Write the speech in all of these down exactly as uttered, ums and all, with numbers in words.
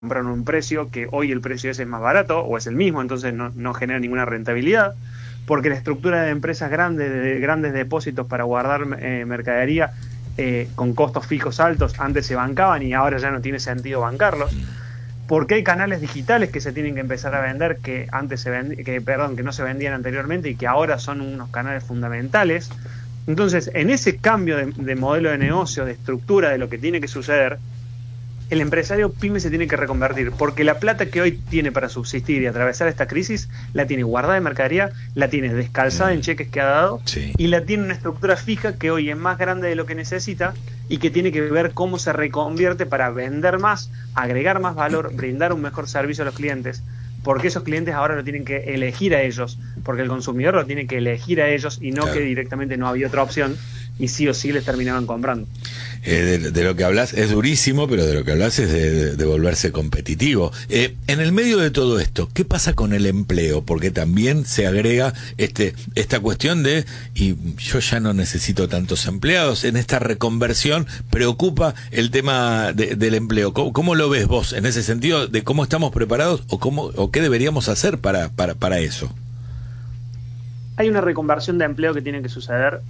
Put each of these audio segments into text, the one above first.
compraron un precio que hoy el precio ese es más barato o es el mismo, entonces no, no genera ninguna rentabilidad, porque la estructura de empresas grandes, de grandes depósitos para guardar eh, mercadería eh, con costos fijos altos, antes se bancaban y ahora ya no tiene sentido bancarlos, porque hay canales digitales que se tienen que empezar a vender que antes se vend- que perdón, que no se vendían anteriormente y que ahora son unos canales fundamentales. Entonces, en ese cambio de, de modelo de negocio, de estructura, de lo que tiene que suceder, el empresario pyme se tiene que reconvertir, porque la plata que hoy tiene para subsistir y atravesar esta crisis, la tiene guardada en mercadería, la tiene descalzada mm. en cheques que ha dado, sí. y la tiene una estructura fija que hoy es más grande de lo que necesita y que tiene que ver cómo se reconvierte para vender más, agregar más valor, brindar un mejor servicio a los clientes, porque esos clientes ahora lo tienen que elegir a ellos, porque el consumidor lo tiene que elegir a ellos y no claro. que directamente no había otra opción y sí o sí les terminaban comprando. Eh, de, de lo que hablas es durísimo, pero de lo que hablas es de, de, de volverse competitivo. Eh, en el medio de todo esto, ¿qué pasa con el empleo? Porque también se agrega este esta cuestión de, y yo ya no necesito tantos empleados, en esta reconversión preocupa el tema de, del empleo. ¿Cómo, ¿Cómo lo ves vos en ese sentido de cómo estamos preparados o cómo o qué deberíamos hacer para, para, para eso? Hay una reconversión de empleo que tiene que suceder,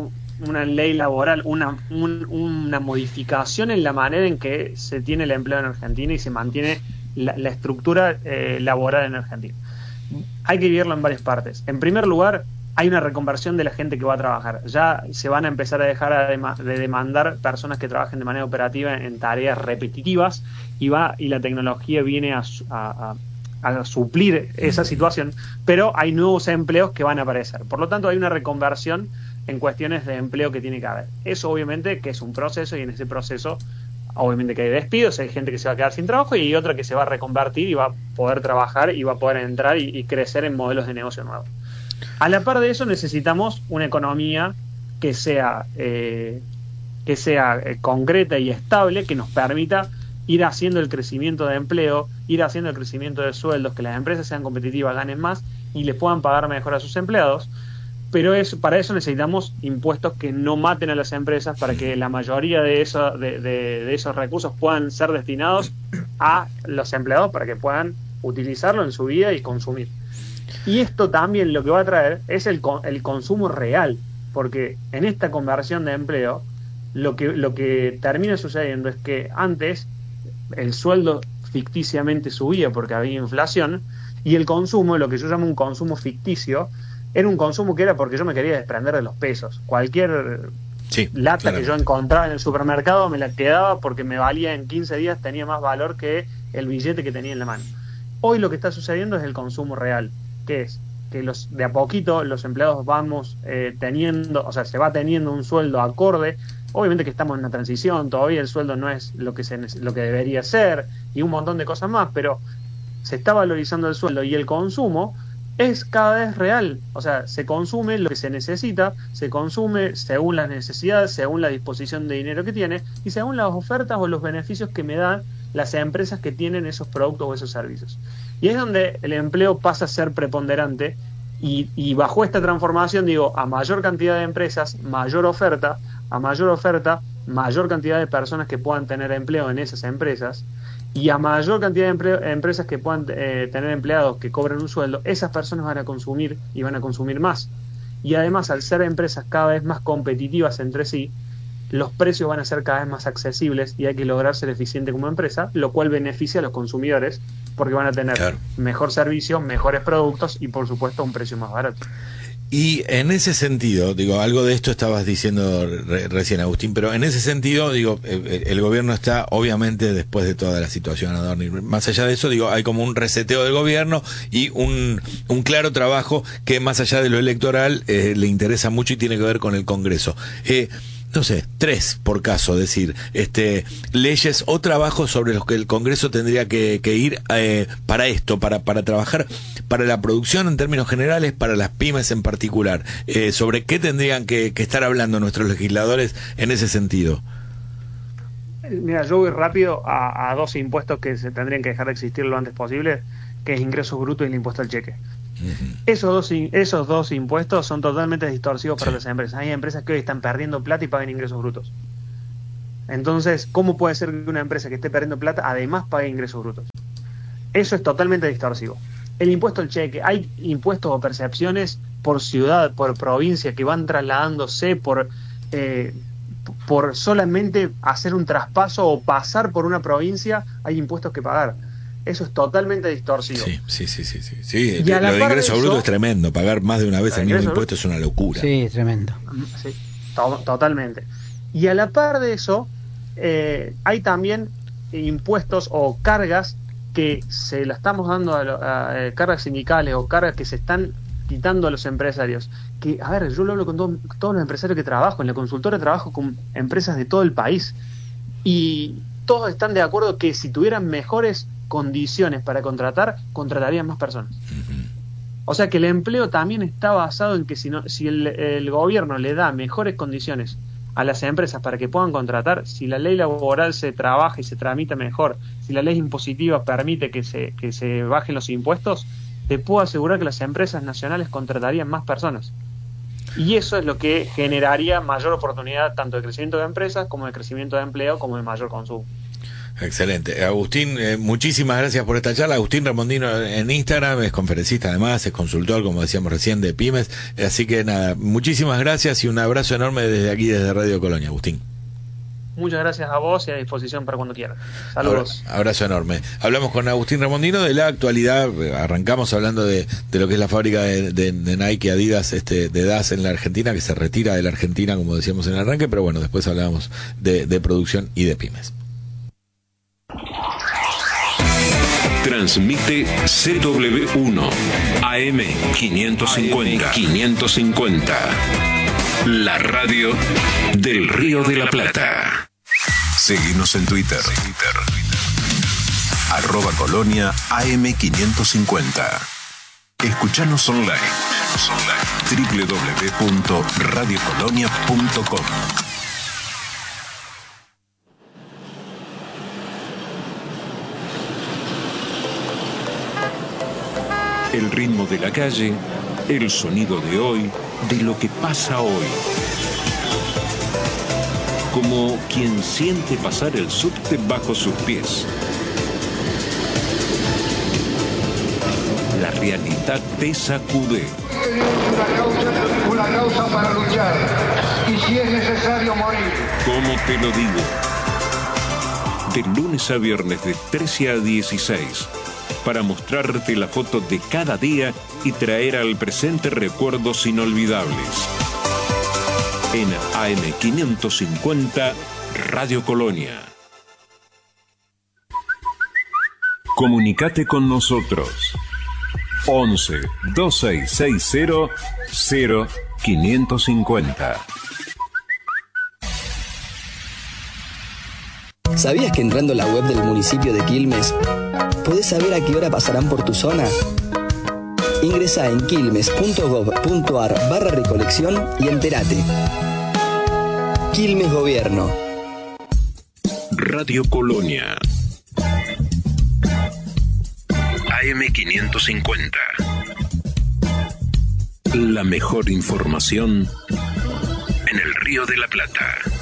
una ley laboral, una, un, una modificación en la manera en que se tiene el empleo en Argentina y se mantiene la, la estructura eh, laboral en Argentina. Hay que dividirlo en varias partes. En primer lugar, hay una reconversión de la gente que va a trabajar. Ya se van a empezar a dejar a dem- de demandar personas que trabajen de manera operativa en, en tareas repetitivas y va y la tecnología viene a, a, a, a suplir esa situación, pero hay nuevos empleos que van a aparecer. Por lo tanto, hay una reconversión en cuestiones de empleo que tiene que haber. Eso obviamente que es un proceso y en ese proceso obviamente que hay despidos, hay gente que se va a quedar sin trabajo y otra que se va a reconvertir y va a poder trabajar y va a poder entrar y, y crecer en modelos de negocio nuevos. A la par de eso necesitamos una economía que sea eh, que sea eh, concreta y estable, que nos permita ir haciendo el crecimiento de empleo, ir haciendo el crecimiento de sueldos, que las empresas sean competitivas, ganen más y les puedan pagar mejor a sus empleados. Pero es, para eso necesitamos impuestos que no maten a las empresas para que la mayoría de, eso, de, de, de esos recursos puedan ser destinados a los empleados para que puedan utilizarlo en su vida y consumir. Y esto también lo que va a traer es el, el consumo real, porque en esta conversión de empleo lo que, lo que termina sucediendo es que antes el sueldo ficticiamente subía porque había inflación y el consumo, lo que yo llamo un consumo ficticio, era un consumo que era porque yo me quería desprender de los pesos. Cualquier sí, lata claramente. que yo encontraba en el supermercado me la quedaba porque me valía en quince días, tenía más valor que el billete que tenía en la mano. Hoy lo que está sucediendo es el consumo real, que es que los de a poquito los empleados vamos eh, teniendo, o sea, se va teniendo un sueldo acorde. Obviamente que estamos en una transición, todavía el sueldo no es lo que se lo que debería ser y un montón de cosas más, pero se está valorizando el sueldo y el consumo es cada vez real, o sea, se consume lo que se necesita, se consume según las necesidades, según la disposición de dinero que tiene y según las ofertas o los beneficios que me dan las empresas que tienen esos productos o esos servicios. Y es donde el empleo pasa a ser preponderante y, y bajo esta transformación, digo, a mayor cantidad de empresas, mayor oferta, a mayor oferta, mayor cantidad de personas que puedan tener empleo en esas empresas. Y a mayor cantidad de empleo, empresas que puedan eh, tener empleados que cobren un sueldo, esas personas van a consumir y van a consumir más. Y además, al ser empresas cada vez más competitivas entre sí, los precios van a ser cada vez más accesibles y hay que lograr ser eficiente como empresa, lo cual beneficia a los consumidores porque van a tener claro. mejor servicio, mejores productos y por supuesto un precio más barato. Y en ese sentido, digo, algo de esto estabas diciendo re, recién, Agustín, pero en ese sentido, digo, el, el gobierno está, obviamente, después de toda la situación, Adorni, más allá de eso, digo, hay como un reseteo del gobierno y un, un claro trabajo que, más allá de lo electoral, eh, le interesa mucho y tiene que ver con el Congreso. Eh, no sé, tres por caso, decir, este, leyes o trabajos sobre los que el Congreso tendría que, que ir eh, para esto, para, para trabajar para la producción en términos generales, para las pymes en particular. Eh, ¿Sobre qué tendrían que, que estar hablando nuestros legisladores en ese sentido? Mira, yo voy rápido a, a dos impuestos que se tendrían que dejar de existir lo antes posible, que es ingresos brutos y el impuesto al cheque. Uh-huh. Esos dos, esos dos impuestos son totalmente distorsivos para sí. las empresas. Hay empresas que hoy están perdiendo plata y pagan ingresos brutos. Entonces, ¿cómo puede ser que una empresa que esté perdiendo plata además pague ingresos brutos? Eso es totalmente distorsivo. El impuesto al cheque, hay impuestos o percepciones por ciudad, por provincia, que van trasladándose por, eh, por solamente hacer un traspaso o pasar por una provincia, hay impuestos que pagar. Eso es totalmente distorsivo. Sí, sí, sí, sí, sí. sí. Y a la Lo de par de ingreso eso- bruto es tremendo. Pagar más de una vez ¿El el mismo ingreso impuesto es una locura. Sí, tremendo. Sí, to- totalmente. Y a la par de eso, eh, hay también impuestos o cargas que se la estamos dando a, lo- a, eh, cargas sindicales o cargas que se están quitando a los empresarios. Que, a ver, yo lo hablo con todo- todos los empresarios que trabajo, en la consultora trabajo con empresas de todo el país y todos están de acuerdo que si tuvieran mejores condiciones para contratar, contratarían más personas. Ujú. O sea que el empleo también está basado en que si, no, si el, el gobierno le da mejores condiciones a las empresas para que puedan contratar, si la ley laboral se trabaja y se tramita mejor, si la ley impositiva permite que se, que se bajen los impuestos, te puedo asegurar que las empresas nacionales contratarían más personas. Y eso es lo que generaría mayor oportunidad tanto de crecimiento de empresas como de crecimiento de empleo como de mayor consumo. Excelente. Agustín, eh, muchísimas gracias por esta charla. Agustín Remondino en Instagram, es conferencista además, es consultor, como decíamos recién, de pymes. Así que nada, muchísimas gracias y un abrazo enorme desde aquí, desde Radio Colonia, Agustín. Muchas gracias a vos y a disposición para cuando quieras. Saludos. Abra- Abrazo enorme. Hablamos con Agustín Remondino de la actualidad. Arrancamos hablando de, de lo que es la fábrica de, de, de Nike, Adidas, este, de D A S en la Argentina, que se retira de la Argentina, como decíamos en el arranque, pero bueno, después hablábamos de, de producción y de pymes. Transmite C W uno A M quinientos cincuenta. quinientos cincuenta. La radio del Río de la Plata. Seguinos en Twitter. Arroba Colonia A M quinientos cincuenta. Escuchanos online. doble u doble u doble u punto radio colonia punto com. El ritmo de la calle, el sonido de hoy, de lo que pasa hoy. Como quien siente pasar el subte bajo sus pies. La realidad te sacude. Una causa, una causa para luchar, y si es necesario morir. ¿Cómo te lo digo? De lunes a viernes de trece a dieciséis, para mostrarte la foto de cada día y traer al presente recuerdos inolvidables. En A M quinientos cincuenta, Radio Colonia. Comunicate con nosotros. once, dos seis seis cero, cero quinientos cincuenta. ¿Sabías que entrando a la web del municipio de Quilmes podés saber a qué hora pasarán por tu zona? Ingresá en quilmes punto gob punto ar barra recolección y entérate. Quilmes Gobierno. Radio Colonia. A M quinientos cincuenta. La mejor información en el Río de la Plata.